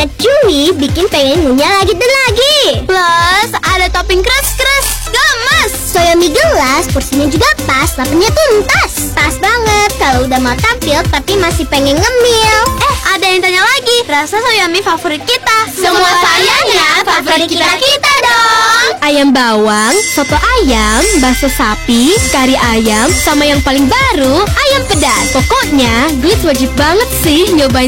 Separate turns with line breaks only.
rasanya chewy, bikin pengen ngunyah lagi dan lagi.
Plus ada topping keras-keras, gemes.
Soya mie gelas, porsinya juga pas, lapanya tuntas. Pas banget kalau udah mau tampil tapi masih pengen ngemil.
Ada yang tanya lagi, rasa soya mie favorit kita.
Semua variannya favorit kita dong.
Ayam bawang, soto ayam, bakso sapi, kari ayam, sama yang paling baru, ayam pedas. Pokoknya, Glitz wajib banget sih nyobain